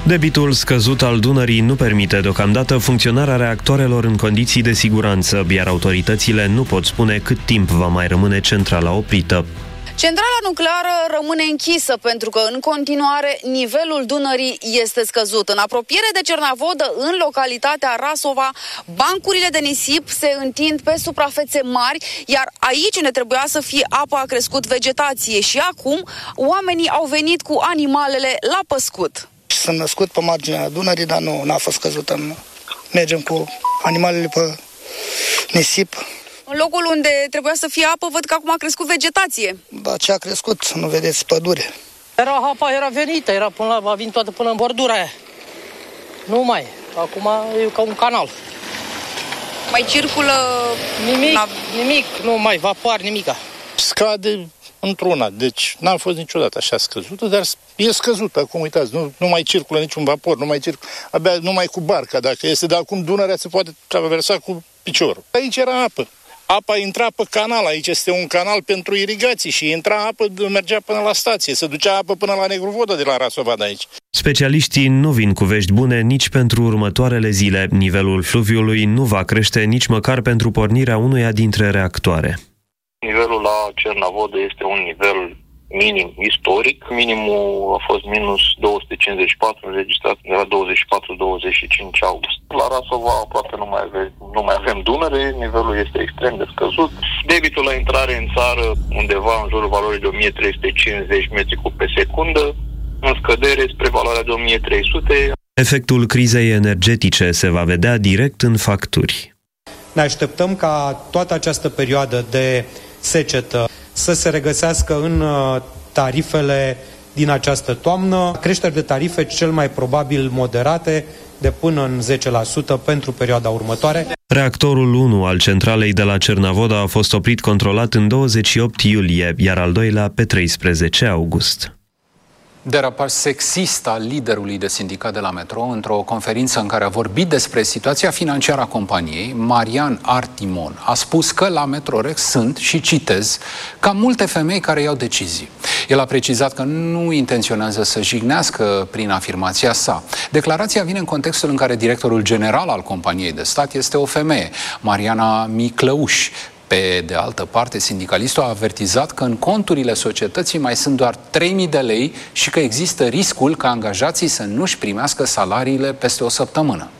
Debitul scăzut al Dunării nu permite deocamdată funcționarea reactoarelor în condiții de siguranță, iar autoritățile nu pot spune cât timp va mai rămâne centrala oprită. Centrala nucleară rămâne închisă pentru că în continuare nivelul Dunării este scăzut. În apropiere de Cernavodă, în localitatea Rasova, bancurile de nisip se întind pe suprafețe mari, iar aici unde trebuia să fie apă a crescut vegetație și acum oamenii au venit cu animalele la păscut. Sunt născut pe marginea Dunării, dar nu n-a fost căzută. Mergem cu animalele pe nisip. În locul unde trebuia să fie apă, văd că acum a crescut vegetație. Da, ce a crescut? Nu vedeți pădure. Apa era venită, a venit toată până în bordura aia. Nu mai. Acum e ca un canal. Mai circulă... Nimic, nu mai, vapoar, nimica. Scade într-una, deci n-a fost niciodată așa scăzută, dar e scăzută, acum uitați, nu mai circulă niciun vapor, nu mai circulă, abia numai cu barca, dacă este, dar acum Dunărea se poate traversa cu piciorul. Aici era apă. Apa intra pe canal, aici este un canal pentru irigații și intra apă, mergea până la stație, se ducea apă până la Negru Vodă de la Rasova de aici. Specialiștii nu vin cu vești bune nici pentru următoarele zile. Nivelul fluviului nu va crește nici măcar pentru pornirea unuia dintre reactoare. Nivelul la Cernavodă este un nivel minim istoric. Minimul a fost minus 254, înregistrat de la 24-25 august. La Rasova aproape nu mai avem Dunăre, nivelul este extrem de scăzut. Debitul la intrare în țară undeva în jurul valorii de 1350 metri cub pe secundă, în scădere spre valoarea de 1300. Efectul crizei energetice se va vedea direct în facturi. Ne așteptăm ca toată această perioadă de secetă să se regăsească în tarifele din această toamnă. Creșteri de tarife cel mai probabil moderate, de până în 10% pentru perioada următoare. Reactorul 1 al centralei de la Cernavodă a fost oprit controlat în 28 iulie, iar al doilea pe 13 august. Derapaj sexist al liderului de sindicat de la Metro într-o conferință în care a vorbit despre situația financiară a companiei, Marian Artimon a spus că la Metrorex sunt, și citez, cam multe femei care iau decizii. El a precizat că nu intenționează să jignească prin afirmația sa. Declarația vine în contextul în care directorul general al companiei de stat este o femeie, Mariana Miclăuș. Pe de altă parte, sindicalistul a avertizat că în conturile societății mai sunt doar 3.000 de lei și că există riscul ca angajații să nu-și primească salariile peste o săptămână.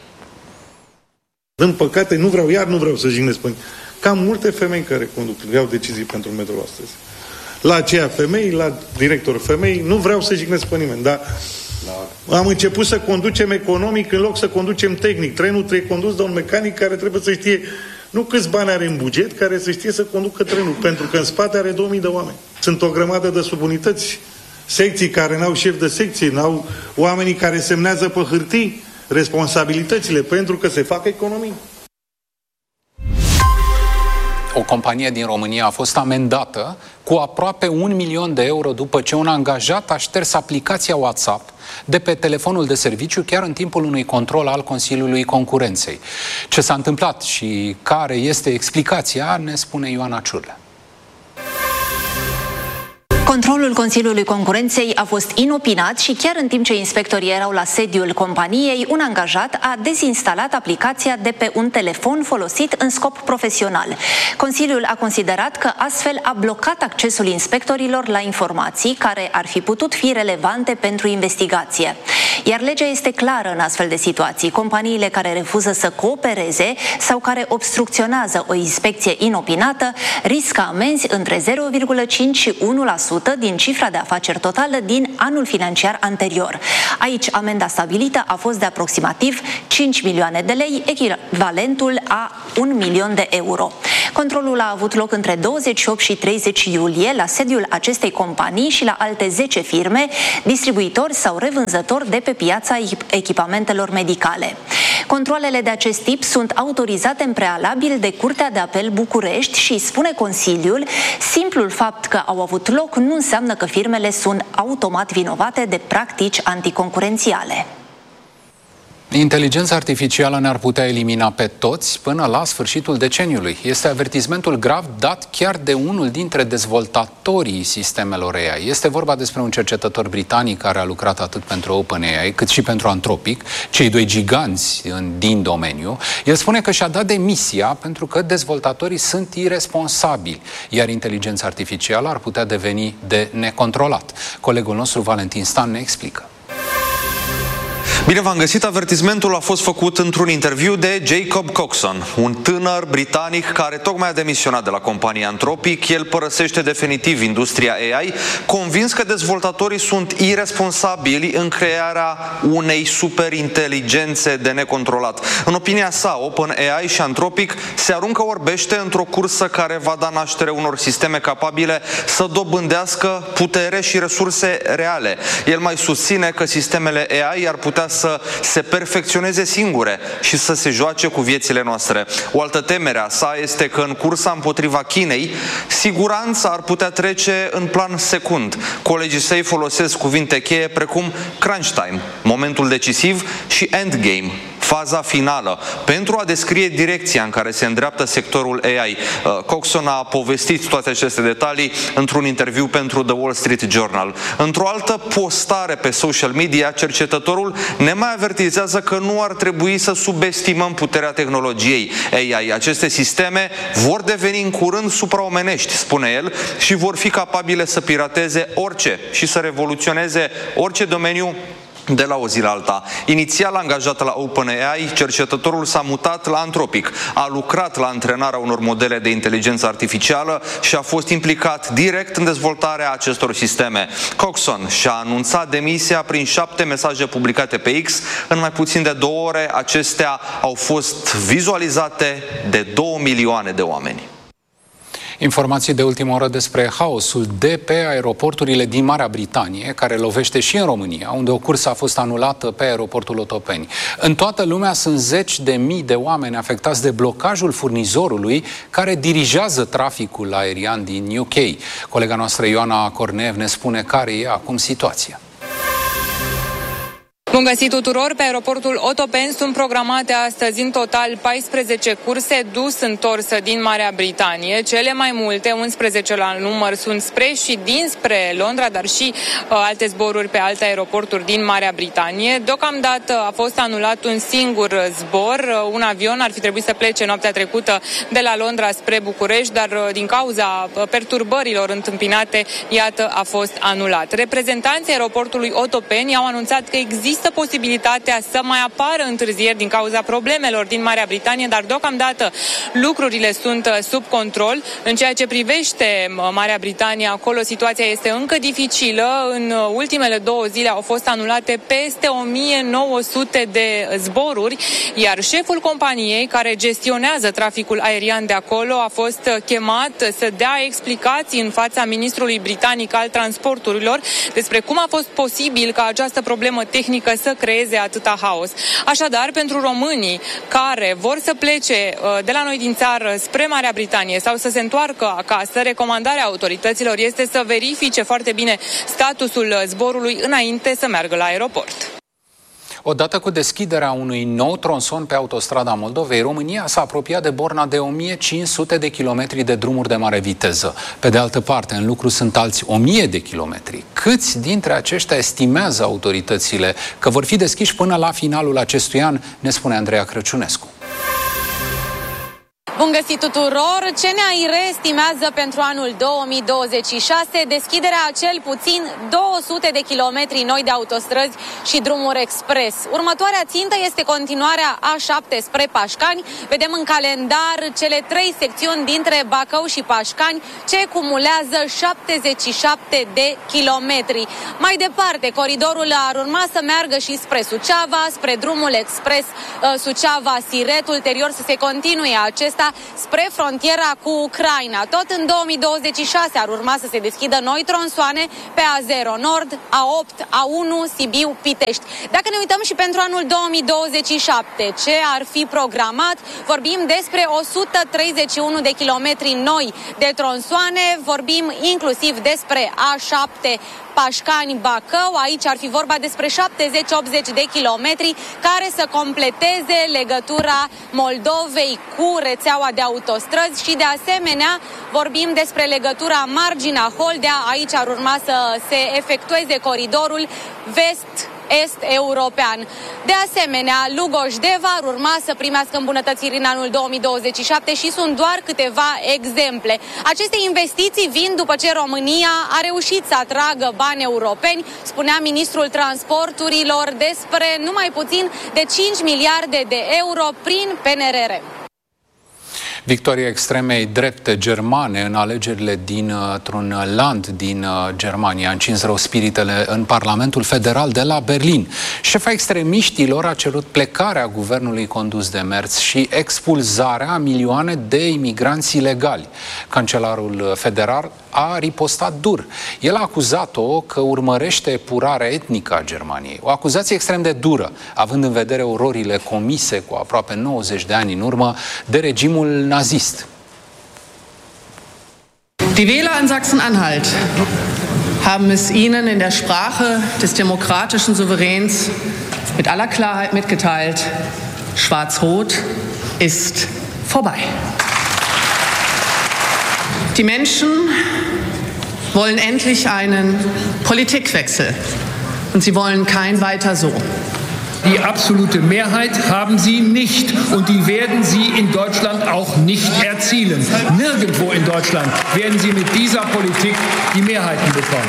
Din păcate, nu vreau să jignesc pe cam multe femei care iau decizii pentru Metro astăzi. La aceea femei, la director femei, nu vreau să jignesc pe nimeni, dar am început să conducem economic în loc să conducem tehnic. Trenul trebuie condus de un mecanic care trebuie să știe nu câți bani are în buget, care să știe să conducă trenul, pentru că în spate are 2000 de oameni. Sunt o grămadă de subunități, secții care n-au șef de secție, n-au oamenii care semnează pe hârtii responsabilitățile, pentru că se fac economii. O companie din România a fost amendată cu aproape 1 milion de euro după ce un angajat a șters aplicația WhatsApp de pe telefonul de serviciu chiar în timpul unui control al Consiliului Concurenței. Ce s-a întâmplat și care este explicația, ne spune Ioana Ciurlea. Controlul Consiliului Concurenței a fost inopinat și chiar în timp ce inspectorii erau la sediul companiei, un angajat a dezinstalat aplicația de pe un telefon folosit în scop profesional. Consiliul a considerat că astfel a blocat accesul inspectorilor la informații care ar fi putut fi relevante pentru investigație. Iar legea este clară în astfel de situații. Companiile care refuză să coopereze sau care obstrucționează o inspecție inopinată riscă amenzi între 0,5 și 1% din cifra de afaceri totală din anul financiar anterior. Aici, amenda stabilită a fost de aproximativ 5 milioane de lei, echivalentul a 1 milion de euro. Controlul a avut loc între 28 și 30 iulie la sediul acestei companii și la alte 10 firme, distribuitori sau revânzători de pe piața echipamentelor medicale. Controalele de acest tip sunt autorizate în prealabil de Curtea de Apel București și, spune Consiliul, simplul fapt că au avut loc nu înseamnă că firmele sunt automat vinovate de practici anticoncurențiale. Inteligența artificială ne-ar putea elimina pe toți până la sfârșitul deceniului. Este avertismentul grav dat chiar de unul dintre dezvoltatorii sistemelor AI. Este vorba despre un cercetător britanic care a lucrat atât pentru OpenAI cât și pentru Anthropic, cei doi giganți din domeniu. El spune că și-a dat demisia pentru că dezvoltatorii sunt irresponsabili, iar inteligența artificială ar putea deveni de necontrolat. Colegul nostru Valentin Stan ne explică. Bine v-am găsit, avertismentul a fost făcut într-un interviu de Jacob Coxon, un tânăr britanic care tocmai a demisionat de la compania Anthropic. El părăsește definitiv industria AI, convins că dezvoltatorii sunt irresponsabili în crearea unei superinteligențe de necontrolat. În opinia sa, OpenAI și Anthropic se aruncă orbește într-o cursă care va da naștere unor sisteme capabile să dobândească putere și resurse reale. El mai susține că sistemele AI ar putea să se perfecționeze singure și să se joace cu viețile noastre. O altă temere a sa este că în cursa împotriva Chinei, siguranța ar putea trece în plan secund. Colegii săi folosesc cuvinte cheie precum crunch time, momentul decisiv, și endgame, faza finală, pentru a descrie direcția în care se îndreaptă sectorul AI. Coxon a povestit toate aceste detalii într-un interviu pentru The Wall Street Journal. Într-o altă postare pe social media, cercetătorul ne mai avertizează că nu ar trebui să subestimăm puterea tehnologiei AI. Aceste sisteme vor deveni în curând supraomenești, spune el, și vor fi capabile să pirateze orice și să revoluționeze orice domeniu de la o zi la alta. Inițial angajat la OpenAI, cercetătorul s-a mutat la Anthropic, a lucrat la antrenarea unor modele de inteligență artificială și a fost implicat direct în dezvoltarea acestor sisteme. Coxon și-a anunțat demisia prin 7 mesaje publicate pe X. În mai puțin de 2 ore, acestea au fost vizualizate de 2 milioane de oameni. Informații de ultimă oră despre haosul de pe aeroporturile din Marea Britanie, care lovește și în România, unde o cursă a fost anulată pe aeroportul Otopeni. În toată lumea sunt zeci de mii de oameni afectați de blocajul furnizorului care dirigează traficul aerian din UK. Colega noastră Ioana Corneev ne spune care e acum situația. Bun găsit tuturor! Pe aeroportul Otopeni sunt programate astăzi în total 14 curse dus-întors din Marea Britanie. Cele mai multe, 11 la număr, sunt spre și dinspre Londra, dar și alte zboruri pe alte aeroporturi din Marea Britanie. Deocamdată a fost anulat un singur zbor. Un avion ar fi trebuit să plece noaptea trecută de la Londra spre București, dar din cauza perturbărilor întâmpinate, iată, a fost anulat. Reprezentanții aeroportului Otopeni au anunțat că există posibilitatea să mai apară întârzieri din cauza problemelor din Marea Britanie, dar deocamdată lucrurile sunt sub control. În ceea ce privește Marea Britanie, acolo situația este încă dificilă. În ultimele 2 zile au fost anulate peste 1900 de zboruri, iar șeful companiei care gestionează traficul aerian de acolo a fost chemat să dea explicații în fața ministrului britanic al transporturilor despre cum a fost posibil ca această problemă tehnică să creeze atâta haos. Așadar, pentru românii care vor să plece de la noi din țară spre Marea Britanie sau să se întoarcă acasă, recomandarea autorităților este să verifice foarte bine statusul zborului înainte să meargă la aeroport. Odată cu deschiderea unui nou tronson pe autostrada Moldovei, România s-a apropiat de borna de 1500 de kilometri de drumuri de mare viteză. Pe de altă parte, în lucru sunt alți 1000 de kilometri. Câți dintre aceștia estimează autoritățile că vor fi deschiși până la finalul acestui an, ne spune Andreea Crăciunescu. Bun găsit tuturor! CNAIR estimează pentru anul 2026 deschiderea a cel puțin 200 de kilometri noi de autostrăzi și drumuri expres. Următoarea țintă este continuarea A7 spre Pașcani. Vedem în calendar cele 3 secțiuni dintre Bacău și Pașcani ce cumulează 77 de kilometri. Mai departe, coridorul ar urma să meargă și spre Suceava, spre drumul expres Suceava-Siret, ulterior să se continue acesta spre frontiera cu Ucraina. Tot în 2026 ar urma să se deschidă noi tronsoane pe A0 Nord, A8, A1, Sibiu-Pitești. Dacă ne uităm și pentru anul 2027, ce ar fi programat, vorbim despre 131 de kilometri noi de tronsoane, vorbim inclusiv despre A7 Pașcani-Bacău. Aici ar fi vorba despre 70-80 de kilometri care să completeze legătura Moldovei cu rețeaua de autostrăzi și de asemenea vorbim despre legătura Margina-Holdea. Aici ar urma să se efectueze coridorul vest-est european. De asemenea, Lugoș-Deva ar urma să primească îmbunătățiri în anul 2027 și sunt doar câteva exemple. Aceste investiții vin după ce România a reușit să atragă bani europeni, spunea ministrul transporturilor, despre numai puțin de 5 miliarde de euro prin PNRR. Victoria extremei drepte germane în alegerile dintr-un land din Germania a încins rău spiritele în Parlamentul Federal de la Berlin. Șefa extremiștilor a cerut plecarea guvernului condus de Merz și expulzarea a milioane de imigranți ilegali. Cancelarul federal a ripostat dur. El a acuzat-o că urmărește epurarea etnică a Germaniei. O acuzație extrem de dură, având în vedere ororile comise cu aproape 90 de ani în urmă de regimul nazist. Die Wähler in Sachsen-Anhalt haben es ihnen in der Sprache des demokratischen Souveräns mit aller Klarheit mitgeteilt: Schwarz-Rot ist vorbei. Die Menschen wollen endlich einen Politikwechsel und sie wollen kein weiter so. Die absolute Mehrheit haben sie nicht und die werden sie in Deutschland auch nicht erzielen. Nirgendwo in Deutschland werden sie mit dieser Politik die Mehrheiten bekommen.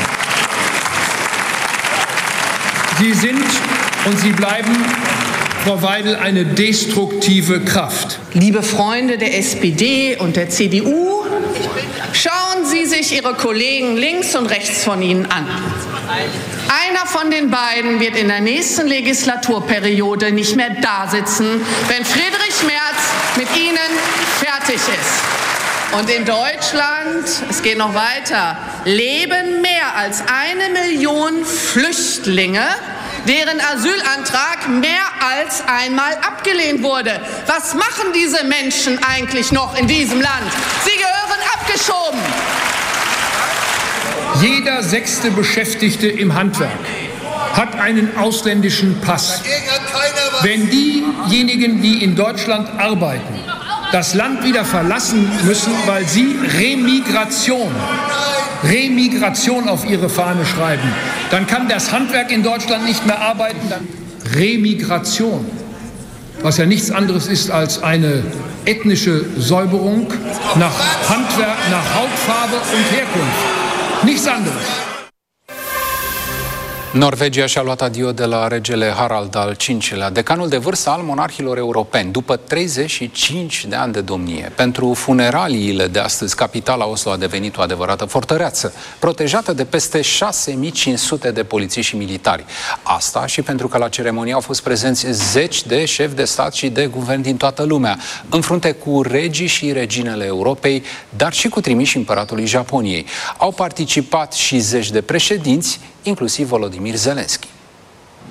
Sie sind und sie bleiben, Frau Weidel, eine destruktive Kraft. Liebe Freunde der SPD und der CDU, schauen Sie sich Ihre Kollegen links und rechts von Ihnen an. Einer von den beiden wird in der nächsten Legislaturperiode nicht mehr da sitzen, wenn Friedrich Merz mit Ihnen fertig ist. Und in Deutschland, es geht noch weiter, leben mehr als 1 Million Flüchtlinge, deren Asylantrag mehr als einmal abgelehnt wurde. Was machen diese Menschen eigentlich noch in diesem Land? Sie gehören abgeschoben. Jeder 6. Beschäftigte im Handwerk hat einen ausländischen Pass. Wenn diejenigen, die in Deutschland arbeiten, das Land wieder verlassen müssen, weil sie Remigration auf ihre Fahne schreiben, dann kann das Handwerk in Deutschland nicht mehr arbeiten. Remigration, was ja nichts anderes ist als eine ethnische Säuberung nach Handwerk, nach Hautfarbe und Herkunft. Nichts anderes. Norvegia și-a luat adio de la regele Harald al V-lea, decanul de vârstă al monarhilor europeni, după 35 de ani de domnie. Pentru funeraliile de astăzi, capitala Oslo a devenit o adevărată fortăreață, protejată de peste 6500 de polițiști și militari. Asta și pentru că la ceremonie au fost prezenți zeci de șefi de stat și de guvern din toată lumea, în frunte cu regii și reginele Europei, dar și cu trimiși împăratului Japoniei. Au participat și zeci de președinți, inclusiv Volodymyr Zelensky.